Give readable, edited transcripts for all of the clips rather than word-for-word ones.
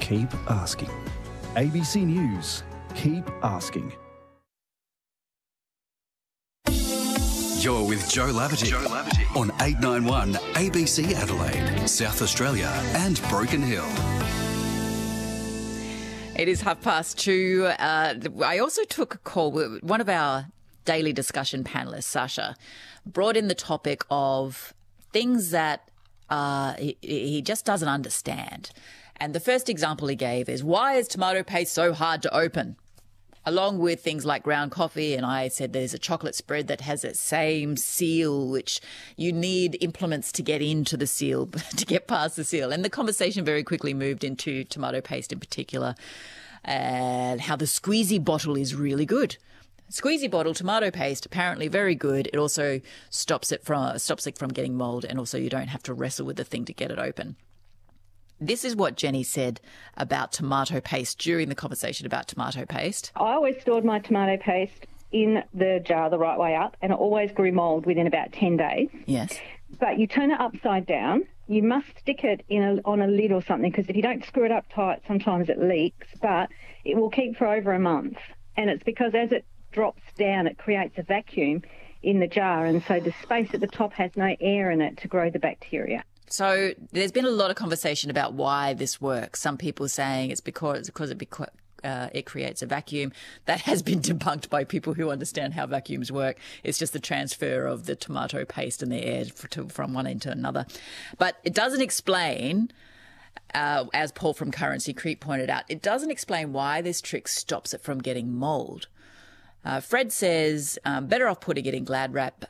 keep asking. ABC News, keep asking. You're with Joe Laverty on 891 ABC Adelaide, South Australia and Broken Hill. It is 2:30. I also took a call. One of our daily discussion panellists, Sasha, brought in the topic of things that he just doesn't understand. And the first example he gave is, why is tomato paste so hard to open? Along with things like ground coffee, and I said there's a chocolate spread that has that same seal, which you need implements to get into the seal, to get past the seal. And the conversation very quickly moved into tomato paste in particular, and how the squeezy bottle is really good. Squeezy bottle tomato paste, apparently very good. It also stops it from getting mold, and also you don't have to wrestle with the thing to get it open. This is what Jenny said about tomato paste during the conversation about tomato paste. I always stored my tomato paste in the jar the right way up, and it always grew mould within about 10 days. Yes. But you turn it upside down. You must stick it on a lid or something, because if you don't screw it up tight, sometimes it leaks, but it will keep for over a month. And it's because as it drops down, it creates a vacuum in the jar, and so the space at the top has no air in it to grow the bacteria. So there's been a lot of conversation about why this works. Some people saying it's because it creates a vacuum. That has been debunked by people who understand how vacuums work. It's just the transfer of the tomato paste and the air from one end to another. But it doesn't explain, as Paul from Currency Creek pointed out, it doesn't explain why this trick stops it from getting mould. Fred says, better off putting it in Glad wrap.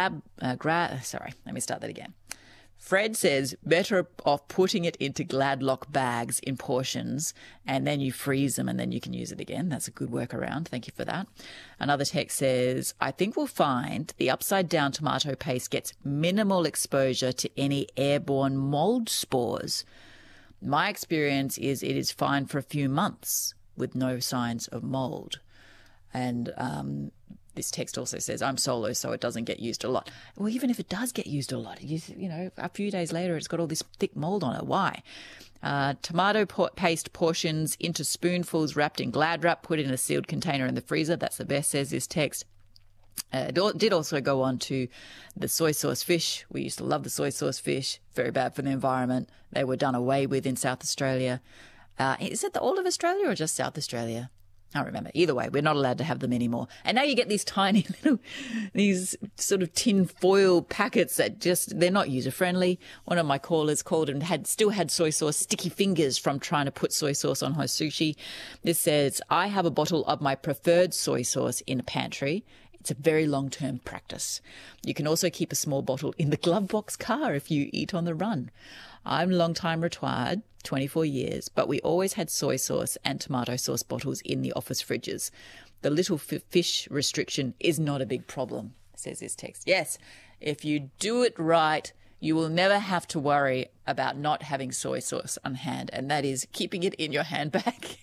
Fred says better off putting it into Gladlock bags in portions, and then you freeze them and then you can use it again. That's a good workaround. Thank you for that. Another text says, I think we'll find the upside down tomato paste gets minimal exposure to any airborne mold spores. My experience is it is fine for a few months with no signs of mold. And this text also says, I'm solo, so it doesn't get used a lot. Well, even if it does get used a lot, a few days later, it's got all this thick mold on it. Why? Tomato paste portions into spoonfuls wrapped in Glad wrap, put in a sealed container in the freezer. That's the best, says this text. It did also go on to the soy sauce fish. We used to love the soy sauce fish. Very bad for the environment. They were done away with in South Australia. Is it all of Australia or just South Australia? I don't remember. Either way, we're not allowed to have them anymore. And now you get these tiny these sort of tin foil packets that they're not user-friendly. One of my callers called and still had soy sauce sticky fingers from trying to put soy sauce on her sushi. This says, I have a bottle of my preferred soy sauce in a pantry. It's a very long-term practice. You can also keep a small bottle in the glove box car if you eat on the run. I'm long time retired, 24 years, but we always had soy sauce and tomato sauce bottles in the office fridges. The little fish restriction is not a big problem, says this text. Yes, if you do it right, you will never have to worry about not having soy sauce on hand, and that is keeping it in your handbag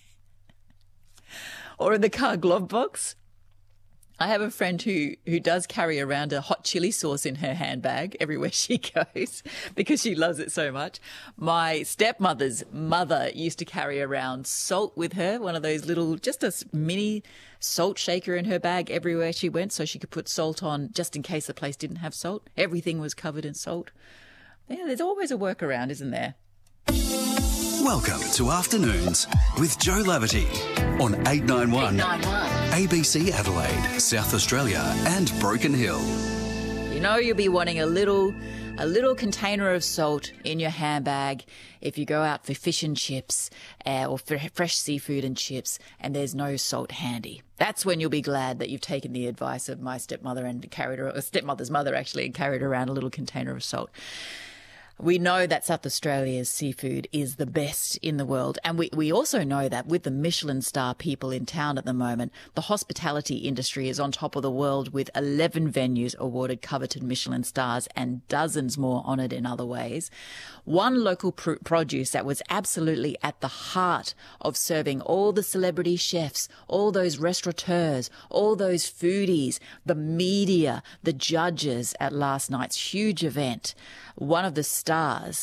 or in the car glove box. I have a friend who does carry around a hot chili sauce in her handbag everywhere she goes because she loves it so much. My stepmother's mother used to carry around salt with her, one of those just a mini salt shaker in her bag everywhere she went so she could put salt on just in case the place didn't have salt. Everything was covered in salt. Yeah, there's always a workaround, isn't there? Welcome to Afternoons with Joe Laverty on 891 ABC Adelaide, South Australia and Broken Hill. You know you'll be wanting a little container of salt in your handbag if you go out for fish and chips or for fresh seafood and chips and there's no salt handy. That's when you'll be glad that you've taken the advice of my stepmother and stepmother's mother actually, and carried around a little container of salt. We know that South Australia's seafood is the best in the world. And we also know that with the Michelin star people in town at the moment, the hospitality industry is on top of the world with 11 venues awarded coveted Michelin stars and dozens more honoured in other ways. One local produce that was absolutely at the heart of serving all the celebrity chefs, all those restaurateurs, all those foodies, the media, the judges at last night's huge event. One of the stars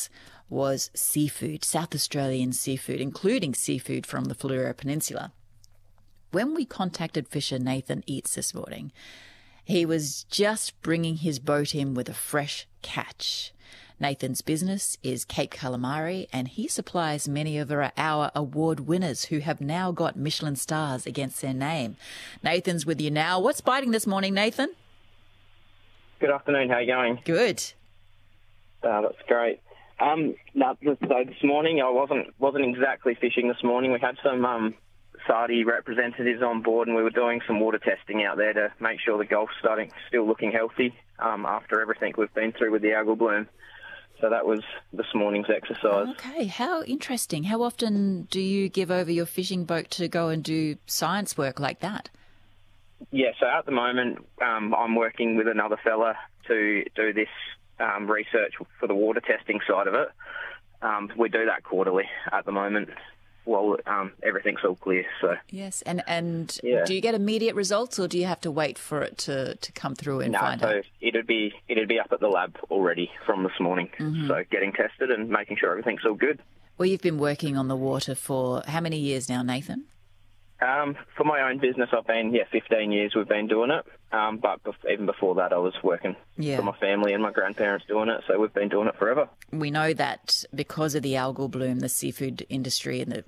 was seafood, South Australian seafood, including seafood from the Fleurieu Peninsula. When we contacted fisher Nathan Eates this morning, he was just bringing his boat in with a fresh catch. Nathan's business is Cape Calamari, and he supplies many of our award winners who have now got Michelin stars against their name. Nathan's with you now. What's biting this morning, Nathan? Good afternoon. How are you going? Good. That's great. So this morning I wasn't exactly fishing this morning. We had some SARDI representatives on board, and we were doing some water testing out there to make sure the Gulf's still looking healthy after everything we've been through with the algal bloom. So that was this morning's exercise. Okay, how interesting. How often do you give over your fishing boat to go and do science work like that? Yeah, so at the moment I'm working with another fella to do this research for the water testing side of it. We do that quarterly at the moment while everything's all clear. So yes, and yeah. Do you get immediate results, or do you have to wait for it to come through and find out? It'd be up at the lab already from this morning. Mm-hmm. So getting tested and making sure everything's all good. Well, you've been working on the water for how many years now, Nathan? For my own business, I've been 15 years we've been doing it. But even before that, I was working for my family and my grandparents doing it. So we've been doing it forever. We know that because of the algal bloom, the seafood industry and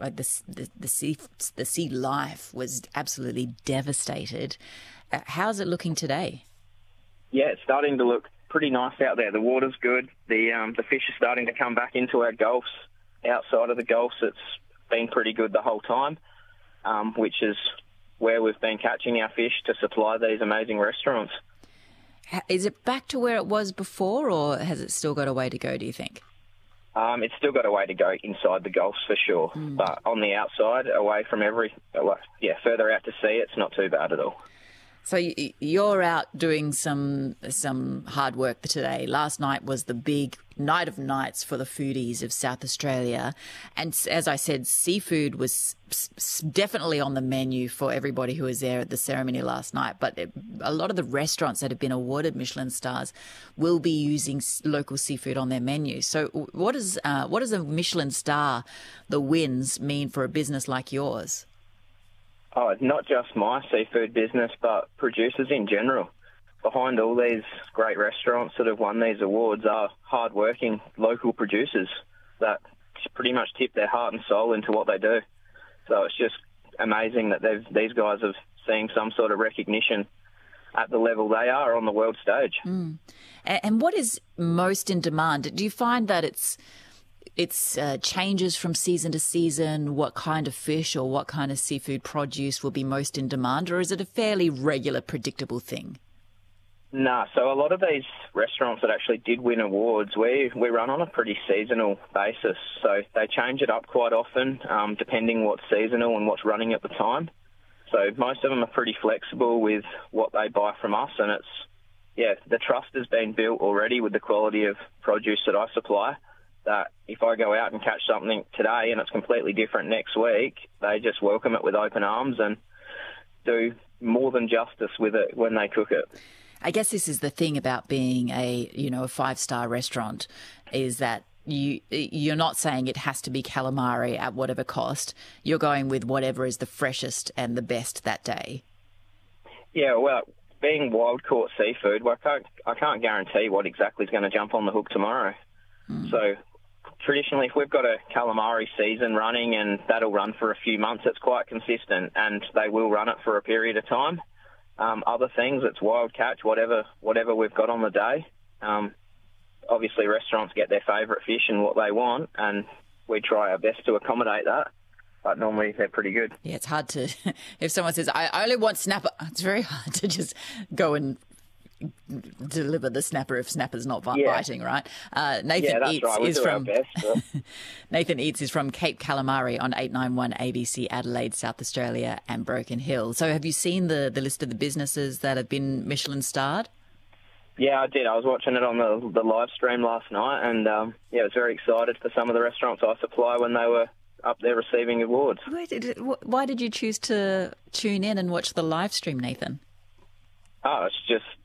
the sea life was absolutely devastated. How's it looking today? Yeah, it's starting to look pretty nice out there. The water's good. The fish are starting to come back into our gulfs. Outside of the gulfs, it's been pretty good the whole time. Which is where we've been catching our fish to supply these amazing restaurants. Is it back to where it was before, or has it still got a way to go, do you think? It's still got a way to go inside the Gulfs for sure. But on the outside, away from further out to sea, it's not too bad at all. So you're out doing some hard work today. Last night was the big night of nights for the foodies of South Australia. And as I said, seafood was definitely on the menu for everybody who was there at the ceremony last night. But a lot of the restaurants that have been awarded Michelin stars will be using local seafood on their menu. So what does a Michelin star, the wins, mean for a business like yours? Oh, not just my seafood business, but producers in general. Behind all these great restaurants that have won these awards are hard-working local producers that pretty much tip their heart and soul into what they do. So it's just amazing that these guys have seen some sort of recognition at the level they are on the world stage. Mm. And what is most in demand? Do you find that it's changes from season to season, what kind of fish or what kind of seafood produce will be most in demand, or is it a fairly regular, predictable thing? No, so a lot of these restaurants that actually did win awards, we run on a pretty seasonal basis. So they change it up quite often, depending what's seasonal and what's running at the time. So most of them are pretty flexible with what they buy from us, and the trust has been built already with the quality of produce that I supply. That if I go out and catch something today and it's completely different next week, they just welcome it with open arms and do more than justice with it when they cook it. I guess this is the thing about being a 5-star restaurant, is that you're not saying it has to be calamari at whatever cost. You're going with whatever is the freshest and the best that day. Yeah, well, being wild-caught seafood, I can't guarantee what exactly is going to jump on the hook tomorrow. So traditionally, if we've got a calamari season running and that'll run for a few months, it's quite consistent and they will run it for a period of time. Other things, it's wild catch, whatever we've got on the day. Obviously, restaurants get their favourite fish and what they want, and we try our best to accommodate that. But normally they're pretty good. Yeah, it's hard to, if someone says, I only want snapper, it's very hard to just go and deliver the snapper if snapper's not biting, right? Nathan Eates is from Cape Calamari on 891 ABC Adelaide, South Australia and Broken Hill. So have you seen the list of the businesses that have been Michelin starred? Yeah, I did. I was watching it on the live stream last night, and I was very excited for some of the restaurants I supply when they were up there receiving awards. Why did you choose to tune in and watch the live stream, Nathan? Oh, it's just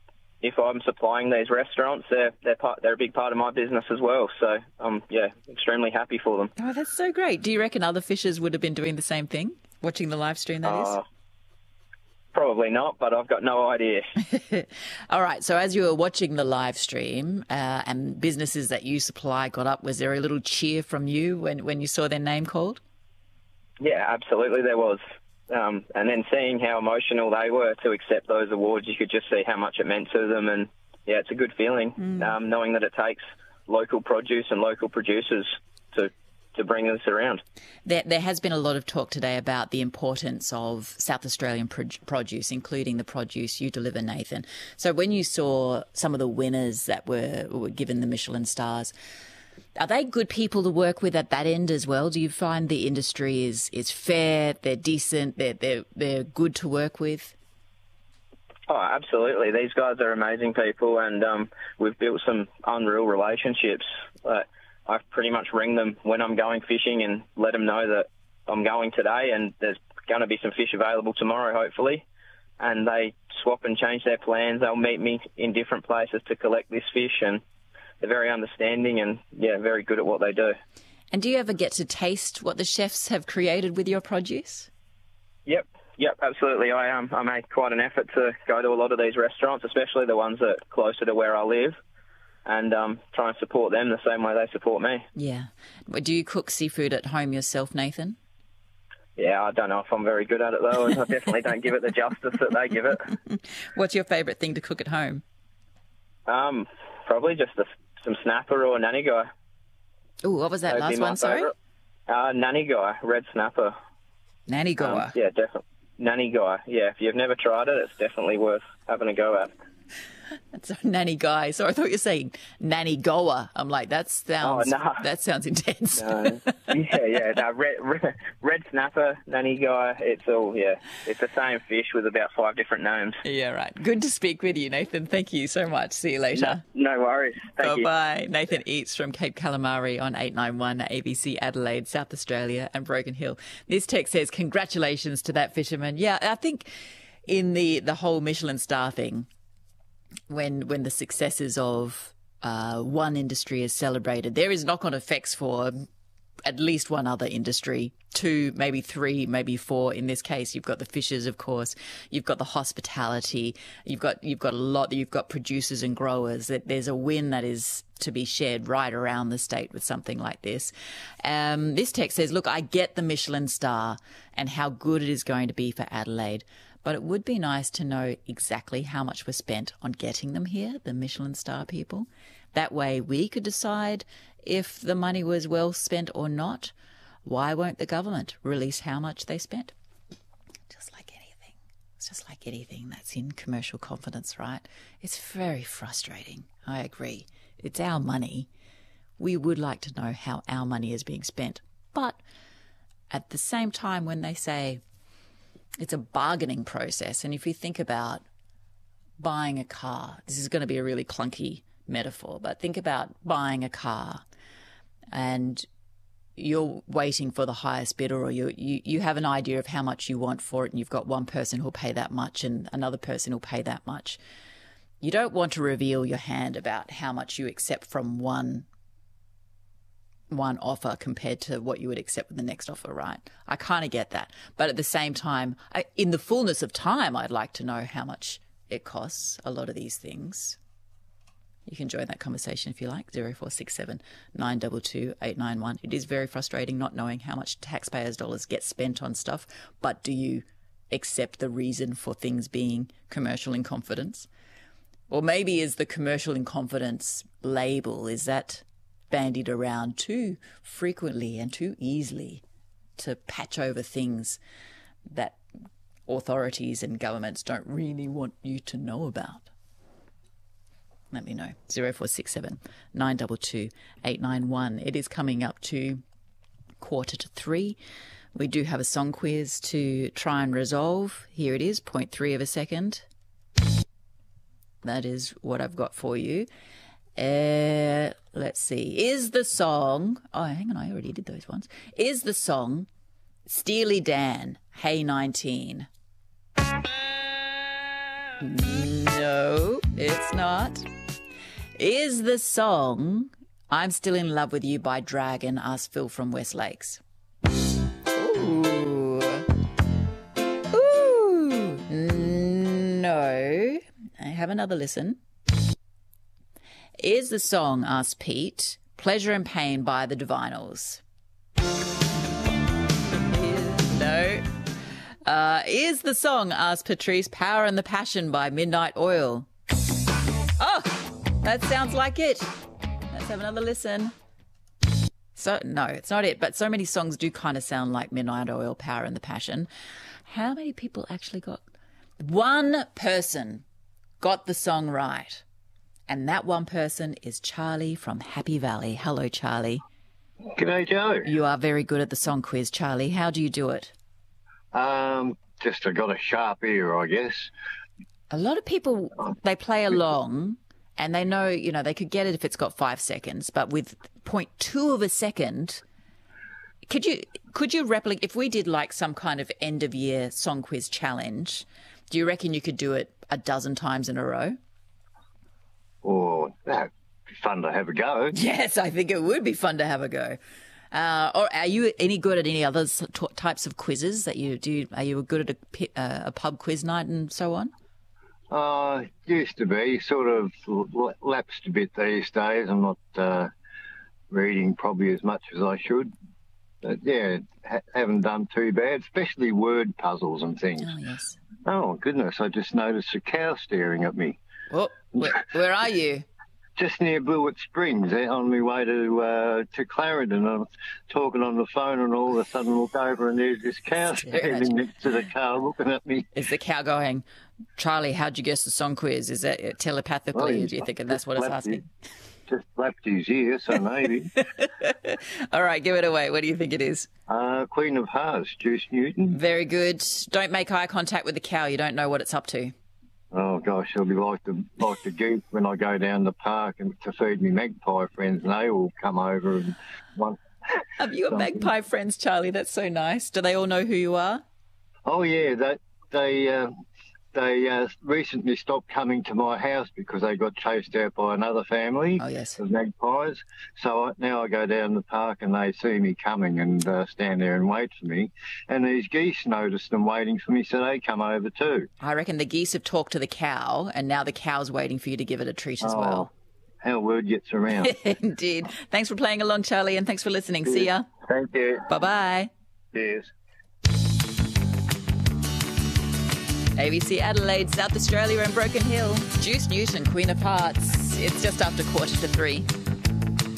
if I'm supplying these restaurants, they're a big part of my business as well. So I'm extremely happy for them. Oh, that's so great. Do you reckon other fishers would have been doing the same thing, watching the live stream, that is? Probably not, but I've got no idea. All right. So as you were watching the live stream and businesses that you supply got up, was there a little cheer from you when you saw their name called? Yeah, absolutely there was. And then seeing how emotional they were to accept those awards, you could just see how much it meant to them. And, yeah, it's a good feeling knowing that it takes local produce and local producers to bring us around. There has been a lot of talk today about the importance of South Australian produce, including the produce you deliver, Nathan. So when you saw some of the winners that were given the Michelin stars, are they good people to work with at that end as well? Do you find the industry is fair, they're decent, they're good to work with? Oh, absolutely. These guys are amazing people, and we've built some unreal relationships. I pretty much ring them when I'm going fishing and let them know that I'm going today and there's going to be some fish available tomorrow, hopefully. And they swap and change their plans. They'll meet me in different places to collect this fish, and they're very understanding and, yeah, very good at what they do. And do you ever get to taste what the chefs have created with your produce? Yep, absolutely. I make quite an effort to go to a lot of these restaurants, especially the ones that are closer to where I live, and try and support them the same way they support me. Yeah. Do you cook seafood at home yourself, Nathan? Yeah, I don't know if I'm very good at it, though, and I definitely don't give it the justice that they give it. What's your favourite thing to cook at home? Probably just some snapper or nanny guy. Oh, what was that last one, sorry? Nanny guy, red snapper. Nanny guy? Yeah, definitely. Nanny guy, yeah. If you've never tried it, it's definitely worth having a go at. That's a nanny guy. So I thought you were saying nanny goer. I'm like, that sounds intense. No. No, red snapper, nanny guy. It's the same fish with about 5 different names. Yeah, right. Good to speak with you, Nathan. Thank you so much. See you later. No worries. Thank you. Bye-bye. Nathan Eats from Cape Calamari on 891 ABC Adelaide, South Australia and Broken Hill. This text says, congratulations to that fisherman. Yeah, I think in the whole Michelin star thing, when the successes of one industry is celebrated, there is knock-on effects for at least one other industry, 2, maybe 3, maybe 4. In this case, you've got the fishers, of course. You've got the hospitality. You've got a lot. You've got producers and growers. There's a win that is to be shared right around the state with something like this. This text says, look, I get the Michelin star and how good it is going to be for Adelaide, but it would be nice to know exactly how much was spent on getting them here, the Michelin star people. That way we could decide if the money was well spent or not. Why won't the government release how much they spent? Just like anything. It's just like anything that's in commercial confidence, right? It's very frustrating. I agree. It's our money. We would like to know how our money is being spent. But at the same time, when they say it's a bargaining process, and if you think about buying a car, this is going to be a really clunky metaphor, but think about buying a car and you're waiting for the highest bidder, or you have an idea of how much you want for it, and you've got one person who'll pay that much and another person who'll pay that much. You don't want to reveal your hand about how much you accept from one offer compared to what you would accept with the next offer, right? I kind of get that. But at the same time, in the fullness of time, I'd like to know how much it costs, a lot of these things. You can join that conversation if you like, 0467 922 891. It is very frustrating not knowing how much taxpayers' dollars get spent on stuff, but do you accept the reason for things being commercial in confidence? Or maybe is the commercial in confidence label, is that bandied around too frequently and too easily to patch over things that authorities and governments don't really want you to know about? Let me know. 0467 922 891. It is coming up to 2:45. We do have a song quiz to try and resolve. Here it is, 0.3 of a second. That is what I've got for you. Let's see. Is the song... Oh, hang on, I already did those ones. Is the song Steely Dan, Hey 19? No, it's not. Is the song I'm Still in Love with You by Dragon, asked Phil from West Lakes. Ooh. Ooh. No. I have another listen. Is the song, asked Pete, Pleasure and Pain by the Divinals? No. Is the song, asked Patrice, Power and the Passion by Midnight Oil? Oh, that sounds like it. Let's have another listen. So, no, it's not it, but so many songs do kind of sound like Midnight Oil, Power and the Passion. How many people actually got... One person got the song right. And that one person is Charlie from Happy Valley. Hello, Charlie. G'day, Joe. You are very good at the song quiz, Charlie. How do you do it? Just I got a sharp ear, I guess. A lot of people, they play along and they know, they could get it if it's got 5 seconds, but with 0.2 of a second, could you replicate, if we did like some kind of end of year song quiz challenge, do you reckon you could do it a dozen times in a row? Oh, that'd be fun to have a go. Yes, I think it would be fun to have a go. Or are you any good at any other types of quizzes that you do? Are you good at a pub quiz night and so on? Used to be, sort of lapsed a bit these days. I'm not reading probably as much as I should. But yeah, haven't done too bad, especially word puzzles and things. Oh, yes. Oh, goodness, I just noticed a cow staring at me. Oh, where are you? Just near Blewett Springs, on my way to Clarendon. I was talking on the phone and all of a sudden look over and there's this cow standing next to the car looking at me. Is the cow going, Charlie, how'd you guess the song quiz? Is that telepathically? Or do you think that's what it's asking? Just flapped his ear, so maybe. All right, give it away. What do you think it is? Queen of Hearts, Juice Newton. Very good. Don't make eye contact with the cow. You don't know what it's up to. Oh, gosh, it'll be like the goose when I go down the park and to feed me magpie friends, and they all come over and want... Have you got magpie friends, Charlie? That's so nice. Do they all know who you are? Oh, yeah. They recently stopped coming to my house because they got chased out by another family of magpies. So now I go down the park and they see me coming and stand there and wait for me. And these geese notice them waiting for me, so they come over too. I reckon the geese have talked to the cow, and now the cow's waiting for you to give it a treat as well. How word gets around. Indeed. Thanks for playing along, Charlie, and thanks for listening. Cheers. See ya. Thank you. Bye-bye. Cheers. ABC Adelaide, South Australia and Broken Hill. Juice Newton, Queen of Hearts. It's just after 2:45.